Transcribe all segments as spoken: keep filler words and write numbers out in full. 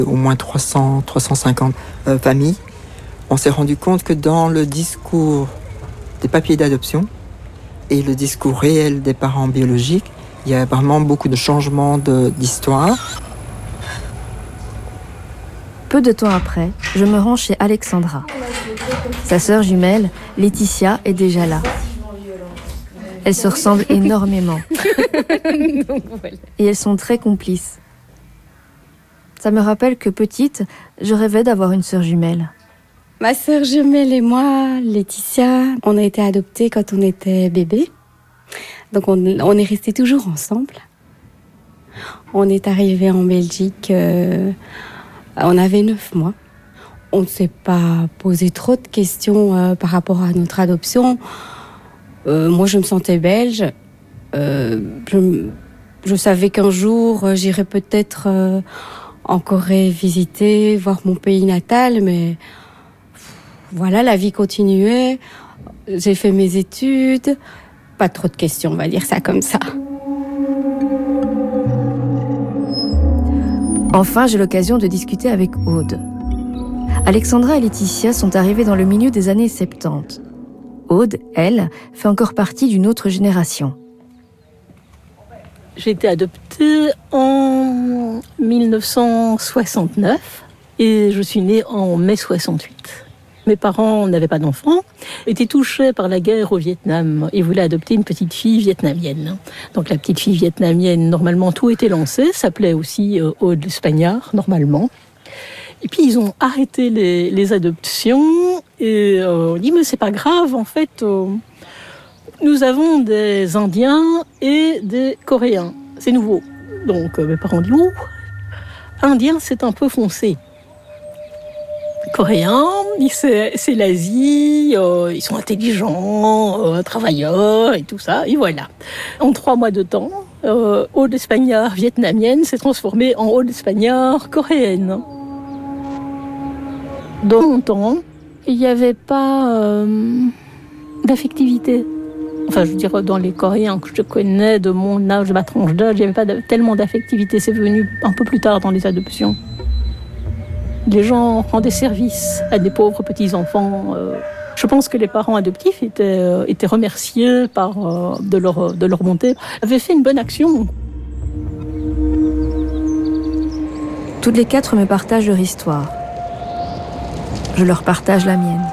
Au moins trois cents, trois cent cinquante euh, familles. On s'est rendu compte que dans le discours des papiers d'adoption et le discours réel des parents biologiques, il y a vraiment beaucoup de changements de, d'histoire. Peu de temps après, je me rends chez Alexandra. Sa sœur jumelle, Laetitia, est déjà là. Elles se ressemblent énormément. Et elles sont très complices. Ça me rappelle que petite, je rêvais d'avoir une sœur jumelle. Ma sœur jumelle et moi, Laetitia, on a été adoptés quand on était bébé. Donc on, on est restés toujours ensemble. On est arrivés en Belgique, euh, on avait neuf mois. On ne s'est pas posé trop de questions euh, par rapport à notre adoption. Euh, moi, je me sentais belge. Euh, je, je savais qu'un jour, euh, j'irais peut-être euh, en Corée visiter, voir mon pays natal, mais voilà, la vie continuait. J'ai fait mes études. Pas trop de questions, on va dire ça comme ça. Enfin, j'ai l'occasion de discuter avec Aude. Alexandra et Laetitia sont arrivées dans le milieu des années soixante-dix. Aude, elle, fait encore partie d'une autre génération. J'ai été adoptée en mille neuf cent soixante-neuf et je suis née en mai soixante-huit. Mes parents n'avaient pas d'enfants, étaient touchés par la guerre au Vietnam et voulaient adopter une petite fille vietnamienne. Donc la petite fille vietnamienne, normalement tout était lancé, s'appelait aussi euh, Aude Spagnard, normalement. Et puis ils ont arrêté les, les adoptions et euh, on dit mais c'est pas grave, en fait euh, nous avons des Indiens et des Coréens, c'est nouveau. Donc euh, mes parents ont dit oh, Indien c'est un peu foncé. Coréens, c'est, c'est l'Asie, euh, ils sont intelligents, euh, travailleurs et tout ça, et voilà. En trois mois de temps, euh, Aude Spagnard vietnamienne s'est transformée en Aude Spagnard coréenne. Dans mon temps, il n'y avait pas euh, d'affectivité. Enfin, je veux dire, dans les Coréens que je connais, de mon âge, de ma tranche d'âge, il n'y avait pas de, tellement d'affectivité. C'est venu un peu plus tard dans les adoptions. Les gens rendaient service à des pauvres petits-enfants. Euh, je pense que les parents adoptifs étaient, euh, étaient remerciés par, euh, de, leur, de leur bonté. Ils avaient fait une bonne action. Toutes les quatre me partagent leur histoire. Je leur partage la mienne.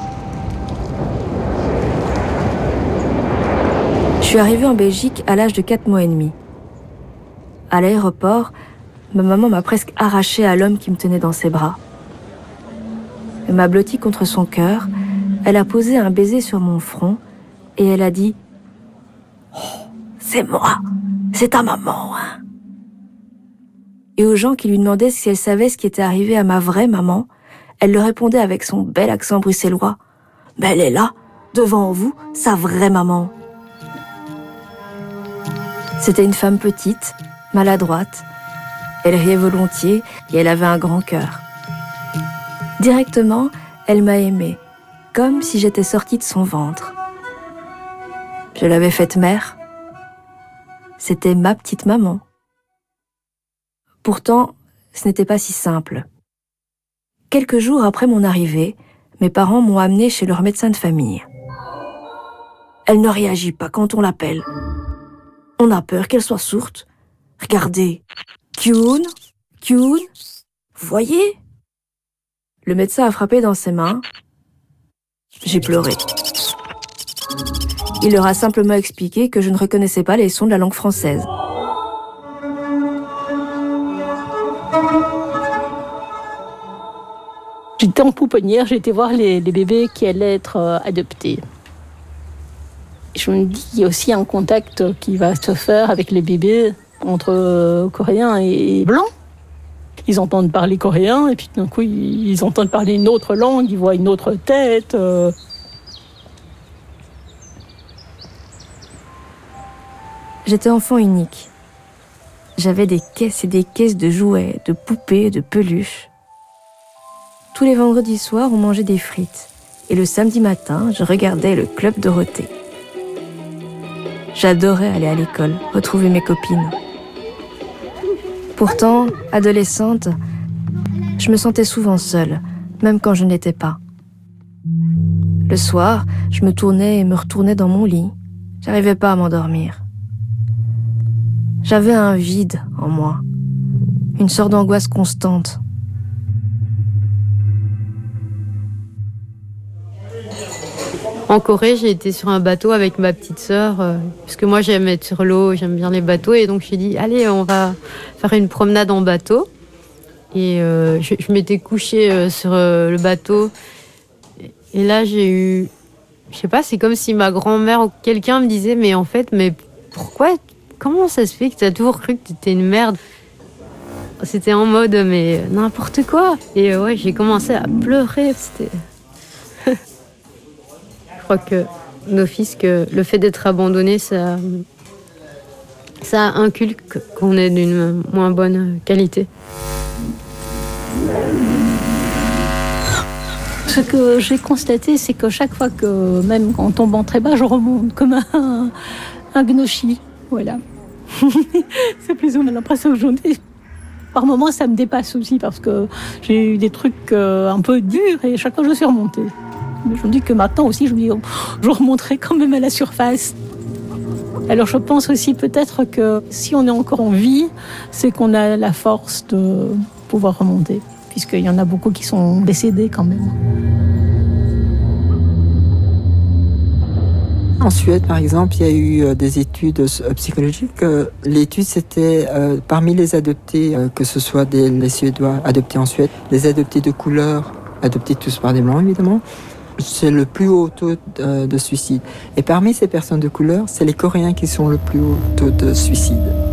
Je suis arrivée en Belgique à l'âge de quatre mois et demi. À l'aéroport, ma maman m'a presque arrachée à l'homme qui me tenait dans ses bras. Elle m'a blotti contre son cœur, elle a posé un baiser sur mon front et elle a dit « Oh, c'est moi, c'est ta maman, hein !» Et aux gens qui lui demandaient si elle savait ce qui était arrivé à ma vraie maman, elle leur répondait avec son bel accent bruxellois « Mais elle est là, devant vous, sa vraie maman !» C'était une femme petite, maladroite. Elle riait volontiers et elle avait un grand cœur. Directement, elle m'a aimée, comme si j'étais sortie de son ventre. Je l'avais faite mère. C'était ma petite maman. Pourtant, ce n'était pas si simple. Quelques jours après mon arrivée, mes parents m'ont amenée chez leur médecin de famille. Elle ne réagit pas quand on l'appelle. On a peur qu'elle soit sourde. Regardez. Kyun, Kyun, vous voyez ? Le médecin a frappé dans ses mains. J'ai pleuré. Il leur a simplement expliqué que je ne reconnaissais pas les sons de la langue française. J'étais en pouponnière, j'ai été voir les, les bébés qui allaient être euh, adoptés. Je me dis qu'il y a aussi un contact qui va se faire avec les bébés entre euh, Coréens et Blancs. Ils entendent parler coréen et puis d'un coup ils, ils entendent parler une autre langue, ils voient une autre tête. Euh. J'étais enfant unique. J'avais des caisses et des caisses de jouets, de poupées, de peluches. Tous les vendredis soirs, on mangeait des frites. Et le samedi matin, je regardais le Club Dorothée. J'adorais aller à l'école, retrouver mes copines. Pourtant, adolescente, Je me sentais souvent seule, même quand je n'étais pas. Le soir, je me tournais et me retournais dans mon lit. J'arrivais pas à m'endormir. J'avais un vide en moi, une sorte d'angoisse constante. En Corée, j'ai été sur un bateau avec ma petite sœur, euh, parce que moi j'aime être sur l'eau, j'aime bien les bateaux, et donc j'ai dit allez, on va faire une promenade en bateau. Et euh, je, je m'étais couchée euh, sur euh, le bateau, et là j'ai eu, je sais pas, c'est comme si ma grand-mère ou quelqu'un me disait mais en fait, mais pourquoi, comment ça se fait que tu as toujours cru que tu étais une merde? C'était en mode mais n'importe quoi. Et euh, ouais, j'ai commencé à pleurer, c'était... Je crois que d'office, que le fait d'être abandonné, ça, ça inculque qu'on est d'une moins bonne qualité. Ce que j'ai constaté, c'est que chaque fois que, même en tombant très bas, je remonte comme un, un gnochi. Voilà. C'est plus ou moins l'impression que j'en ai. Par moments, ça me dépasse aussi parce que j'ai eu des trucs euh, un peu durs et chaque fois, je suis remontée. Mais je me dis que maintenant aussi, je me dis, oh, je remonterai quand même à la surface. Alors je pense aussi peut-être que si on est encore en vie, c'est qu'on a la force de pouvoir remonter, puisqu'il y en a beaucoup qui sont décédés quand même. En Suède, par exemple, il y a eu des études psychologiques. L'étude, c'était euh, parmi les adoptés, euh, que ce soit des, les Suédois adoptés en Suède, les adoptés de couleur, adoptés tous par des Blancs, évidemment, c'est le plus haut taux de, de suicide. Et parmi ces personnes de couleur, c'est les Coréens qui sont le plus haut taux de suicide.